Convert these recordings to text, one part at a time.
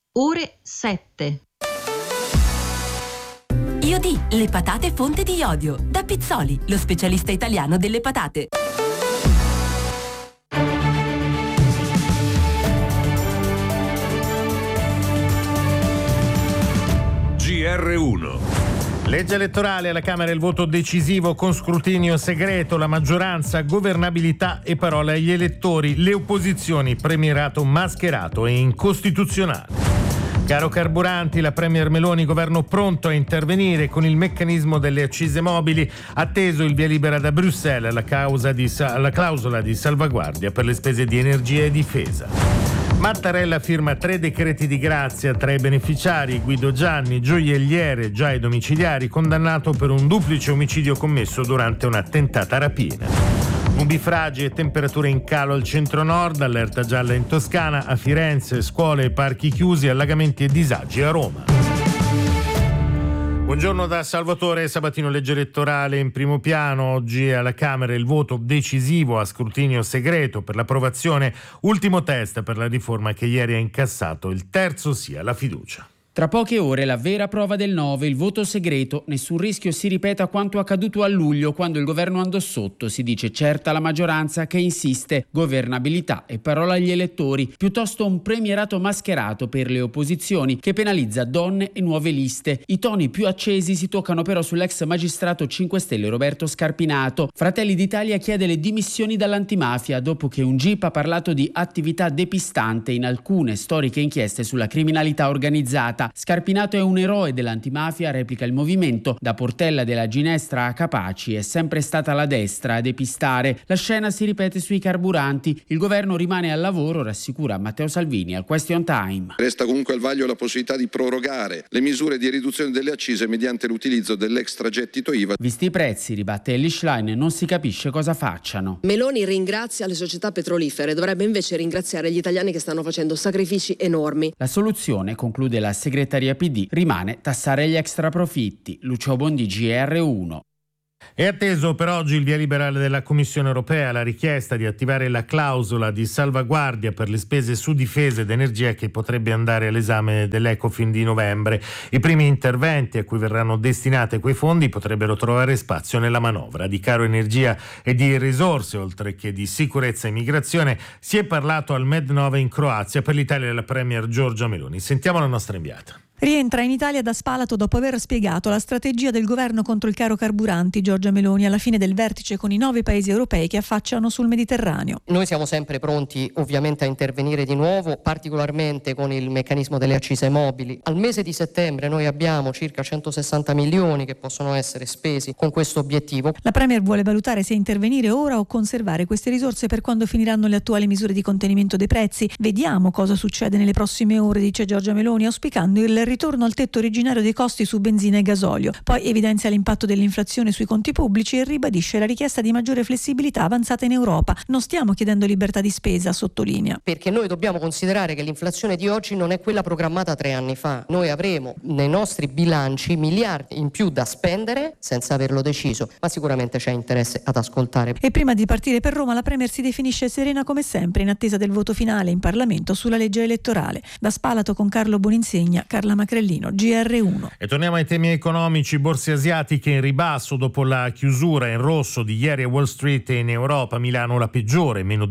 ore 7. Iodi, le patate fonte di iodio. Da Pizzoli, lo specialista italiano delle patate. GR1. Legge elettorale alla Camera, il voto decisivo con scrutinio segreto, la maggioranza, governabilità e parole agli elettori, le opposizioni, premierato mascherato e incostituzionale. Caro carburanti, la Premier Meloni, governo pronto a intervenire con il meccanismo delle accise mobili, atteso il via libera da Bruxelles alla clausola di salvaguardia per le spese di energia e difesa. Mattarella firma 3 decreti di grazia tra i beneficiari: Guido Gianni, gioielliere, già ai domiciliari, condannato per un duplice omicidio commesso durante una tentata rapina. Nubifragi e temperature in calo al centro-nord, allerta gialla in Toscana, a Firenze, scuole e parchi chiusi, allagamenti e disagi a Roma. Buongiorno da Salvatore Sabatino. Legge elettorale in primo piano. Oggi alla Camera il voto decisivo a scrutinio segreto per l'approvazione, ultimo test per la riforma che ieri ha incassato il terzo sì alla fiducia. Tra poche ore la vera prova del 9, il voto segreto. Nessun rischio si ripeta quanto accaduto a luglio, quando il governo andò sotto. Si dice certa la maggioranza che insiste, governabilità e parola agli elettori, piuttosto un premierato mascherato per le opposizioni che penalizza donne e nuove liste. I toni più accesi si toccano però sull'ex magistrato 5 Stelle Roberto Scarpinato. Fratelli d'Italia chiede le dimissioni dall'antimafia dopo che un GIP ha parlato di attività depistante in alcune storiche inchieste sulla criminalità organizzata. Scarpinato è un eroe dell'antimafia, replica il movimento. Da Portella della Ginestra a Capaci è sempre stata la destra a depistare. La scena si ripete sui carburanti. Il governo rimane al lavoro, rassicura Matteo Salvini al Question Time. Resta comunque al vaglio la possibilità di prorogare le misure di riduzione delle accise mediante l'utilizzo dell'extragettito IVA. Visti i prezzi, ribatte Elly Schlein, non si capisce cosa facciano. Meloni ringrazia le società petrolifere, dovrebbe invece ringraziare gli italiani che stanno facendo sacrifici enormi. La soluzione, conclude la segreteria PD, rimane tassare gli extraprofitti. Lucio Bondi, GR1. È atteso per oggi il via libera della Commissione europea, la richiesta di attivare la clausola di salvaguardia per le spese su difesa ed energia, che potrebbe andare all'esame dell'Ecofin di novembre. I primi interventi a cui verranno destinate quei fondi potrebbero trovare spazio nella manovra. Di caro energia e di risorse, oltre che di sicurezza e migrazione, si è parlato al Med9 in Croazia per l'Italia della Premier Giorgia Meloni. Sentiamo la nostra inviata. Rientra in Italia da Spalato dopo aver spiegato la strategia del governo contro il caro carburanti. Giorgia Meloni alla fine del vertice con i 9 paesi europei che affacciano sul Mediterraneo. Noi siamo sempre pronti ovviamente a intervenire di nuovo, particolarmente con il meccanismo delle accise mobili. Al mese di settembre noi abbiamo circa 160 milioni che possono essere spesi con questo obiettivo. La Premier vuole valutare se intervenire ora o conservare queste risorse per quando finiranno le attuali misure di contenimento dei prezzi. Vediamo cosa succede nelle prossime ore, dice Giorgia Meloni, auspicando il ritorno al tetto originario dei costi su benzina e gasolio. Poi evidenzia l'impatto dell'inflazione sui conti pubblici e ribadisce la richiesta di maggiore flessibilità avanzata in Europa. Non stiamo chiedendo libertà di spesa, sottolinea. Perché noi dobbiamo considerare che l'inflazione di oggi non è quella programmata 3 anni fa. Noi avremo nei nostri bilanci miliardi in più da spendere senza averlo deciso, ma sicuramente c'è interesse ad ascoltare. E prima di partire per Roma la Premier si definisce serena come sempre in attesa del voto finale in Parlamento sulla legge elettorale. Da Spalato con Carlo Boninsegna, Carla Macrellino, GR1. E torniamo ai temi economici. Borse asiatiche in ribasso dopo la chiusura in rosso di ieri a Wall Street e in Europa. Milano la peggiore, meno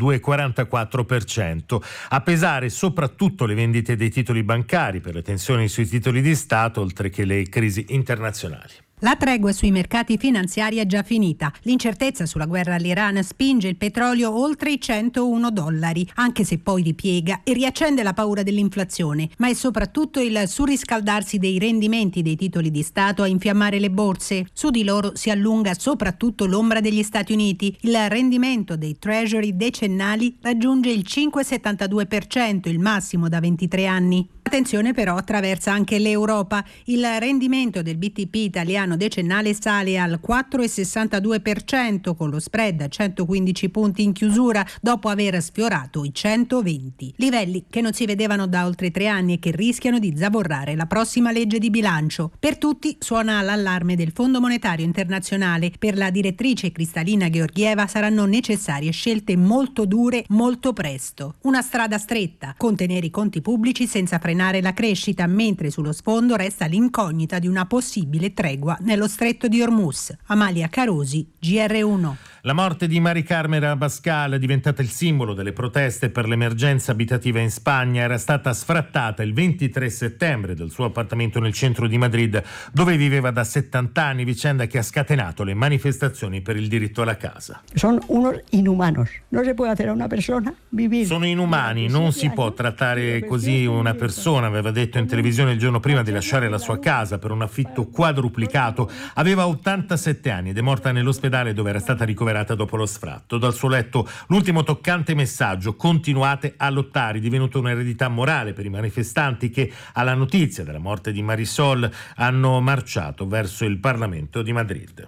2,44%. A pesare soprattutto le vendite dei titoli bancari per le tensioni sui titoli di Stato, oltre che le crisi internazionali. La tregua sui mercati finanziari è già finita. L'incertezza sulla guerra all'Iran spinge il petrolio oltre i $101, anche se poi ripiega e riaccende la paura dell'inflazione. Ma è soprattutto il surriscaldarsi dei rendimenti dei titoli di Stato a infiammare le borse. Su di loro si allunga soprattutto l'ombra degli Stati Uniti. Il rendimento dei treasury decennali raggiunge il 5,72%, il massimo da 23 anni. Attenzione però attraversa anche l'Europa. Il rendimento del BTP italiano piano decennale sale al 4,62% con lo spread a 115 punti in chiusura dopo aver sfiorato i 120. Livelli che non si vedevano da oltre 3 anni e che rischiano di zavorrare la prossima legge di bilancio. Per tutti suona l'allarme del Fondo Monetario Internazionale. Per la direttrice Kristalina Georgieva saranno necessarie scelte molto dure molto presto. Una strada stretta, contenere i conti pubblici senza frenare la crescita, mentre sullo sfondo resta l'incognita di una possibile tregua nello stretto di Hormuz. Amalia Carosi, GR1. La morte di Mari Carmen Abascal, diventata il simbolo delle proteste per l'emergenza abitativa in Spagna, era stata sfrattata il 23 settembre dal suo appartamento nel centro di Madrid, dove viveva da 70 anni, vicenda che ha scatenato le manifestazioni per il diritto alla casa. Sono unos inhumanos. Non si può hacer a una persona vivere. Sono inumani, non si può trattare così una persona, aveva detto in televisione il giorno prima di lasciare la sua casa per un affitto quadruplicato. Aveva 87 anni ed è morta nell'ospedale dove era stata ricoverata dopo lo sfratto. Dal suo letto l'ultimo toccante messaggio: continuate a lottare, divenuto un'eredità morale per i manifestanti che alla notizia della morte di Marisol hanno marciato verso il Parlamento di Madrid.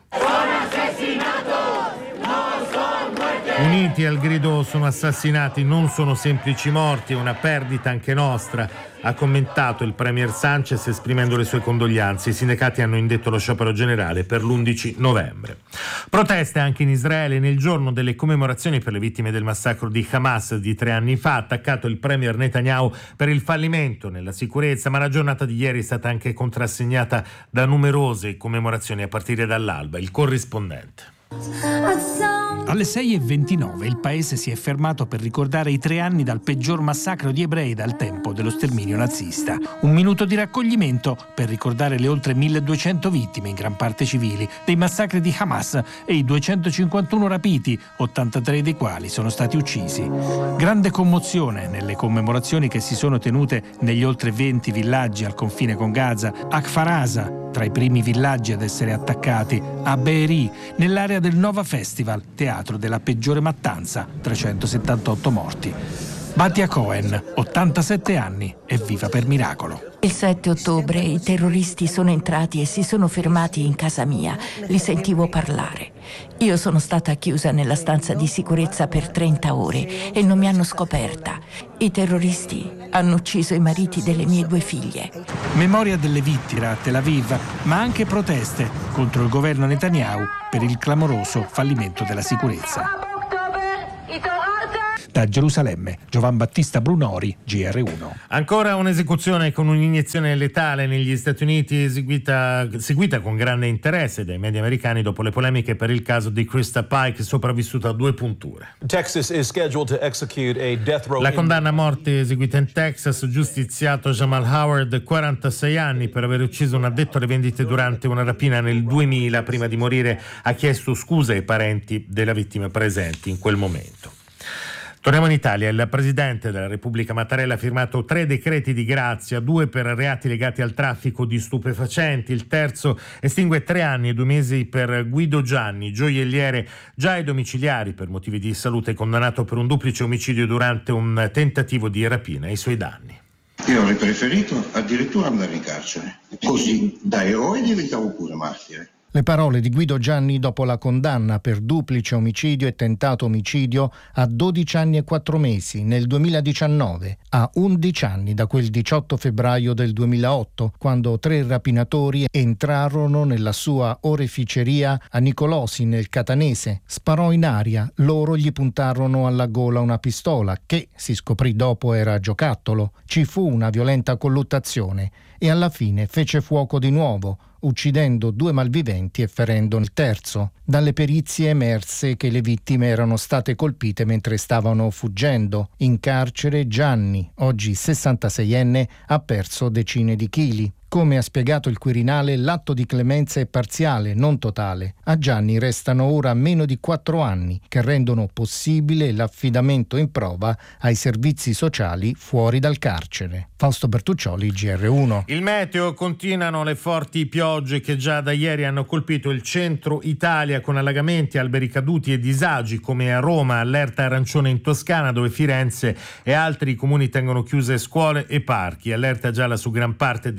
Uniti al grido "sono assassinati, non sono semplici morti, è una perdita anche nostra", ha commentato il premier Sanchez esprimendo le sue condoglianze. I sindacati hanno indetto lo sciopero generale per l'11 novembre. Proteste anche in Israele. Nel giorno delle commemorazioni per le vittime del massacro di Hamas di 3 anni fa, ha attaccato il premier Netanyahu per il fallimento nella sicurezza, ma la giornata di ieri è stata anche contrassegnata da numerose commemorazioni a partire dall'alba. Il corrispondente. Alle 6:29 il paese si è fermato per ricordare i 3 anni dal peggior massacro di ebrei dal tempo dello sterminio nazista. Un minuto di raccoglimento per ricordare le oltre 1200 vittime, in gran parte civili, dei massacri di Hamas e i 251 rapiti, 83 dei quali sono stati uccisi. Grande commozione nelle commemorazioni che si sono tenute negli oltre 20 villaggi al confine con Gaza, a Kfar Aza, tra i primi villaggi ad essere attaccati, a Be'eri, nell'area del Nova Festival, teatro della peggiore mattanza, 378 morti. Batia Cohen, 87 anni, è viva per miracolo. Il 7 ottobre i terroristi sono entrati e si sono fermati in casa mia. Li sentivo parlare. Io sono stata chiusa nella stanza di sicurezza per 30 ore e non mi hanno scoperta. I terroristi hanno ucciso i mariti delle mie 2 figlie. Memoria delle vittime a Tel Aviv, ma anche proteste contro il governo Netanyahu per il clamoroso fallimento della sicurezza. Da Gerusalemme, Giovan Battista Brunori, GR1. Ancora un'esecuzione con un'iniezione letale negli Stati Uniti, seguita con grande interesse dai media americani dopo le polemiche per il caso di Krista Pike, sopravvissuta a 2 punture. La condanna a morte eseguita in Texas, giustiziato Jamal Howard, 46 anni, per aver ucciso un addetto alle vendite durante una rapina nel 2000. Prima di morire ha chiesto scusa ai parenti della vittima presenti in quel momento. Torniamo in Italia. Il Presidente della Repubblica Mattarella ha firmato 3 decreti di grazia, 2 per reati legati al traffico di stupefacenti. Il terzo estingue 3 anni e 2 mesi per Guido Gianni, gioielliere già ai domiciliari per motivi di salute, condannato per un duplice omicidio durante un tentativo di rapina ai suoi danni. Io avrei preferito addirittura andare in carcere. Così da eroe diventavo pure martire. Le parole di Guido Gianni dopo la condanna per duplice omicidio e tentato omicidio a 12 anni e 4 mesi nel 2019, a 11 anni da quel 18 febbraio del 2008, quando 3 rapinatori entrarono nella sua oreficeria a Nicolosi nel Catanese. Sparò in aria, loro gli puntarono alla gola una pistola che, si scoprì dopo, era giocattolo. Ci fu una violenta colluttazione e alla fine fece fuoco di nuovo, uccidendo 2 malviventi e ferendo il terzo. Dalle perizie emerse che le vittime erano state colpite mentre stavano fuggendo. In carcere Gianni, oggi 66enne, ha perso decine di chili. Come ha spiegato il Quirinale, l'atto di clemenza è parziale, non totale. A Gianni restano ora meno di 4 anni, che rendono possibile l'affidamento in prova ai servizi sociali fuori dal carcere. Fausto Bertuccioli, GR1. Il meteo: continuano le forti piogge che già da ieri hanno colpito il centro Italia, con allagamenti, alberi caduti e disagi come a Roma, allerta arancione in Toscana, dove Firenze e altri comuni tengono chiuse scuole e parchi, allerta gialla su gran parte del centro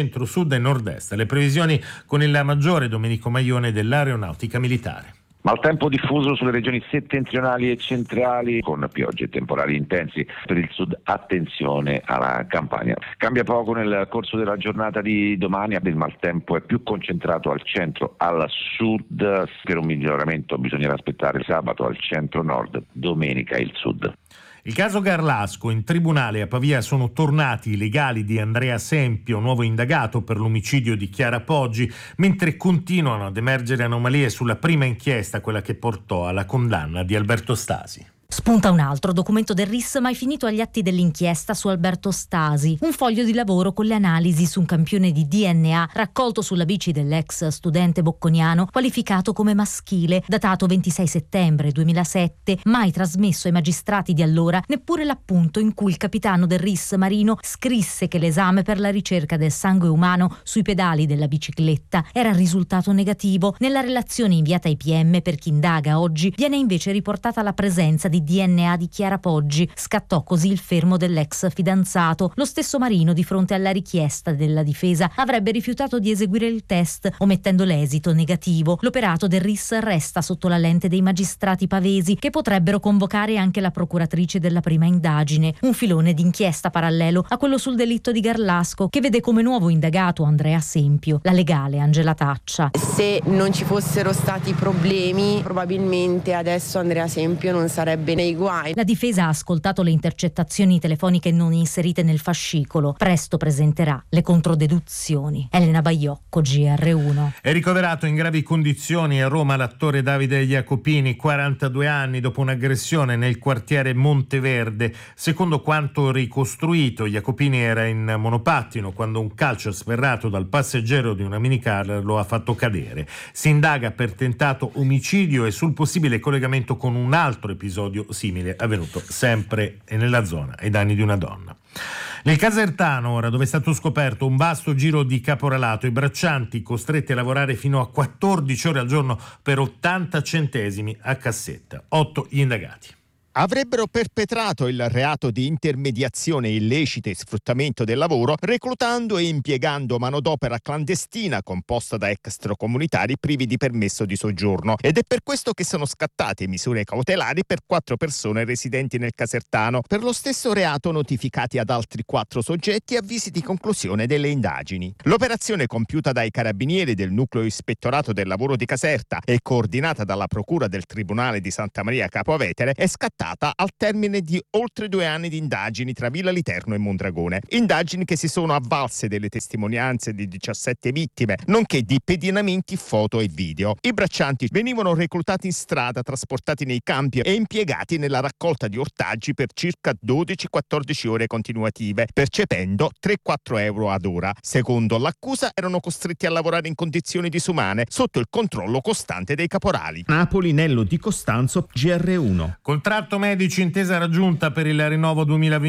centro, sud e nord-est. Le previsioni con il maggiore Domenico Maione dell'Aeronautica Militare. Maltempo diffuso sulle regioni settentrionali e centrali con piogge e temporali intensi. Per il sud attenzione alla Campania. Cambia poco nel corso della giornata di domani, il maltempo è più concentrato al centro, al sud. Per un miglioramento bisognerà aspettare sabato al centro-nord, domenica il sud. Il caso Garlasco: in tribunale a Pavia sono tornati i legali di Andrea Sempio, nuovo indagato per l'omicidio di Chiara Poggi, mentre continuano ad emergere anomalie sulla prima inchiesta, quella che portò alla condanna di Alberto Stasi. Spunta un altro documento del RIS mai finito agli atti dell'inchiesta su Alberto Stasi, un foglio di lavoro con le analisi su un campione di DNA raccolto sulla bici dell'ex studente bocconiano qualificato come maschile, datato 26 settembre 2007, mai trasmesso ai magistrati di allora neppure l'appunto in cui il capitano del RIS Marino scrisse che l'esame per la ricerca del sangue umano sui pedali della bicicletta era risultato negativo. Nella relazione inviata ai PM per chi indaga oggi viene invece riportata la presenza di DNA di Chiara Poggi. Scattò così il fermo dell'ex fidanzato. Lo stesso Marino, di fronte alla richiesta della difesa, avrebbe rifiutato di eseguire il test, omettendo l'esito negativo. L'operato del RIS resta sotto la lente dei magistrati pavesi, che potrebbero convocare anche la procuratrice della prima indagine. Un filone d'inchiesta parallelo a quello sul delitto di Garlasco, che vede come nuovo indagato Andrea Sempio, la legale Angela Taccia. Se non ci fossero stati problemi, probabilmente adesso Andrea Sempio non sarebbe nei guai. La difesa ha ascoltato le intercettazioni telefoniche non inserite nel fascicolo. Presto presenterà le controdeduzioni. Elena Baiocco, GR1. È ricoverato in gravi condizioni a Roma l'attore Davide Jacopini, 42 anni, dopo un'aggressione nel quartiere Monteverde. Secondo quanto ricostruito, Jacopini era in monopattino quando un calcio sferrato dal passeggero di una minicar lo ha fatto cadere. Si indaga per tentato omicidio e sul possibile collegamento con un altro episodio simile avvenuto sempre nella zona ai danni di una donna. Nel Casertano, ora, dove è stato scoperto un vasto giro di caporalato, i braccianti costretti a lavorare fino a 14 ore al giorno per 80 centesimi a cassetta. 8 gli indagati. Avrebbero perpetrato il reato di intermediazione illecita e sfruttamento del lavoro, reclutando e impiegando manodopera clandestina composta da extracomunitari privi di permesso di soggiorno, ed è per questo che sono scattate misure cautelari per 4 persone residenti nel Casertano. Per lo stesso reato notificati ad altri 4 soggetti avvisi di conclusione delle indagini. L'operazione, compiuta dai carabinieri del nucleo ispettorato del lavoro di Caserta e coordinata dalla procura del Tribunale di Santa Maria Capua Vetere, è scattata al termine di oltre 2 anni di indagini tra Villa Literno e Mondragone. Indagini che si sono avvalse delle testimonianze di 17 vittime, nonché di pedinamenti, foto e video. I braccianti venivano reclutati in strada, trasportati nei campi e impiegati nella raccolta di ortaggi per circa 12-14 ore continuative, percependo 3-4 euro ad ora. Secondo l'accusa, erano costretti a lavorare in condizioni disumane, sotto il controllo costante dei caporali. Napoli, Nello Di Costanzo, GR1. Contratto medici, intesa raggiunta per il rinnovo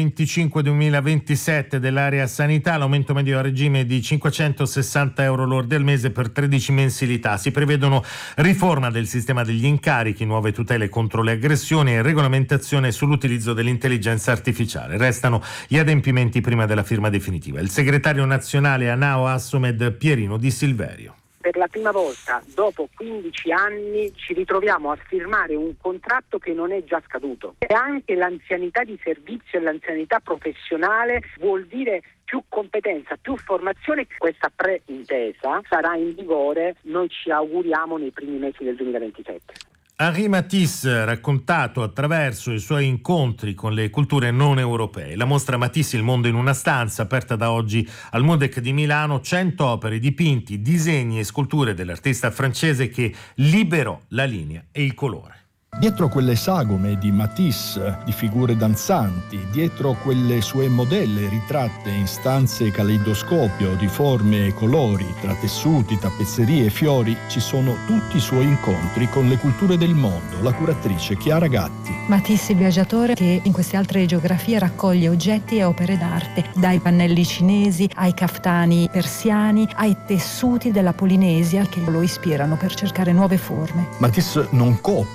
2025-2027 dell'area sanità, l'aumento medio a regime di 560 euro lordi al mese per 13 mensilità. Si prevedono riforma del sistema degli incarichi, nuove tutele contro le aggressioni e regolamentazione sull'utilizzo dell'intelligenza artificiale. Restano gli adempimenti prima della firma definitiva. Il segretario nazionale ANAO Assomed Pierino Di Silverio. Per la prima volta, dopo 15 anni, ci ritroviamo a firmare un contratto che non è già scaduto. E anche l'anzianità di servizio e l'anzianità professionale vuol dire più competenza, più formazione. Questa preintesa sarà in vigore, noi ci auguriamo, nei primi mesi del 2027. Henri Matisse, raccontato attraverso i suoi incontri con le culture non europee. La mostra Matisse, il mondo in una stanza, aperta da oggi al MUDEC di Milano, 100 opere, dipinti, disegni e sculture dell'artista francese che liberò la linea e il colore. Dietro quelle sagome di Matisse, di figure danzanti, dietro quelle sue modelle ritratte in stanze caleidoscopio di forme e colori, tra tessuti, tappezzerie e fiori, ci sono tutti i suoi incontri con le culture del mondo. La curatrice Chiara Gatti. Matisse, il viaggiatore, che in queste altre geografie raccoglie oggetti e opere d'arte, dai pannelli cinesi ai caftani persiani, ai tessuti della Polinesia che lo ispirano per cercare nuove forme. Matisse non copia, non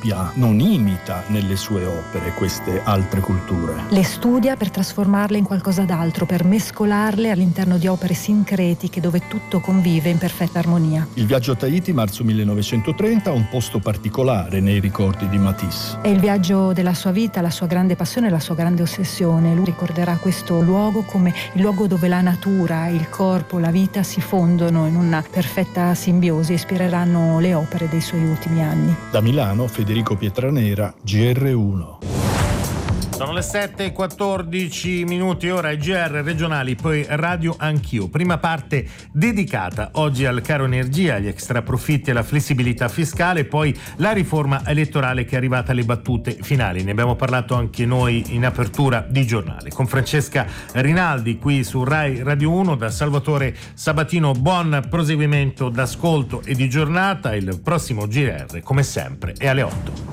non imita nelle sue opere queste altre culture. Le studia per trasformarle in qualcosa d'altro, per mescolarle all'interno di opere sincretiche dove tutto convive in perfetta armonia. Il viaggio a Tahiti, marzo 1930, ha un posto particolare nei ricordi di Matisse. È il viaggio della sua vita, la sua grande passione, la sua grande ossessione. Lui ricorderà questo luogo come il luogo dove la natura, il corpo, la vita si fondono in una perfetta simbiosi e ispireranno le opere dei suoi ultimi anni. Da Milano, Federico Pietranera, GR1. Sono le 7:14, ora ai GR regionali, poi Radio Anch'io. Prima parte dedicata oggi al caro energia, agli extraprofitti e alla flessibilità fiscale, poi la riforma elettorale che è arrivata alle battute finali. Ne abbiamo parlato anche noi in apertura di giornale. Con Francesca Rinaldi qui su Rai Radio 1, da Salvatore Sabatino, buon proseguimento d'ascolto e di giornata. Il prossimo GR, come sempre, è alle 8.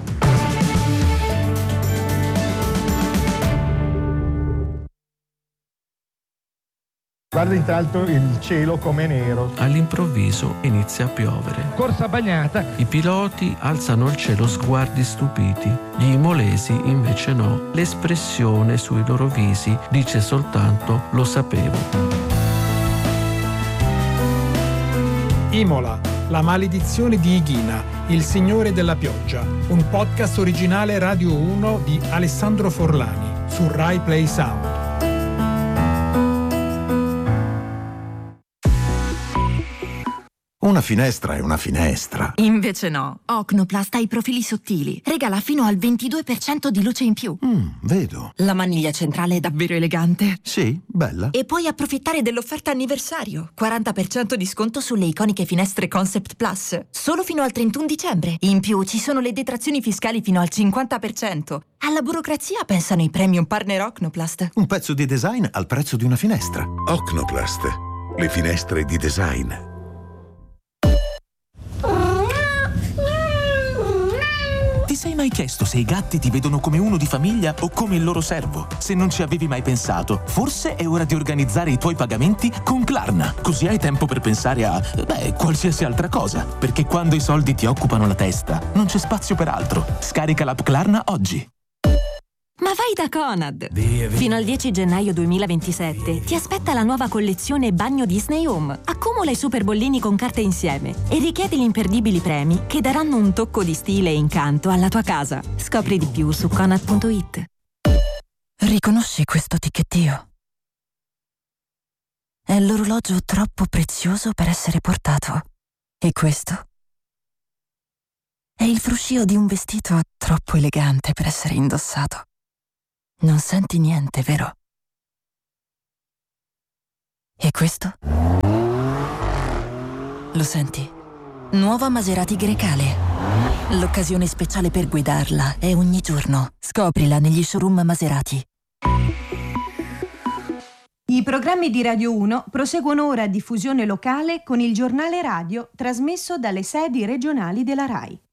Guarda intanto il cielo come nero. All'improvviso inizia a piovere. Corsa bagnata. I piloti alzano al cielo sguardi stupiti. Gli imolesi invece no. L'espressione sui loro visi dice soltanto "lo sapevo". Imola, la maledizione di Ighina, il signore della pioggia. Un podcast originale Radio 1 di Alessandro Forlani su Rai Play Sound. Una finestra è una finestra. Invece no. Ocnoplast ha i profili sottili. Regala fino al 22% di luce in più. Vedo. La maniglia centrale è davvero elegante. Sì, bella. E puoi approfittare dell'offerta anniversario. 40% di sconto sulle iconiche finestre Concept Plus. Solo fino al 31 dicembre. In più ci sono le detrazioni fiscali fino al 50%. Alla burocrazia pensano i premium partner Ocnoplast. Un pezzo di design al prezzo di una finestra. Ocnoplast. Le finestre di design. Ti sei mai chiesto se i gatti ti vedono come uno di famiglia o come il loro servo? Se non ci avevi mai pensato, forse è ora di organizzare i tuoi pagamenti con Klarna. Così hai tempo per pensare a, qualsiasi altra cosa. Perché quando i soldi ti occupano la testa, non c'è spazio per altro. Scarica l'app Klarna oggi. Ma vai da Conad! Fino al 10 gennaio 2027 ti aspetta la nuova collezione Bagno Disney Home. Accumula i super bollini con carte insieme e richiedi gli imperdibili premi che daranno un tocco di stile e incanto alla tua casa. Scopri di più su Conad.it. Riconosci questo ticchettio? È l'orologio troppo prezioso per essere portato. E questo? È il fruscio di un vestito troppo elegante per essere indossato. Non senti niente, vero? E questo? Lo senti? Nuova Maserati Grecale. L'occasione speciale per guidarla è ogni giorno. Scoprila negli showroom Maserati. I programmi di Radio 1 proseguono ora a diffusione locale con il giornale radio trasmesso dalle sedi regionali della RAI.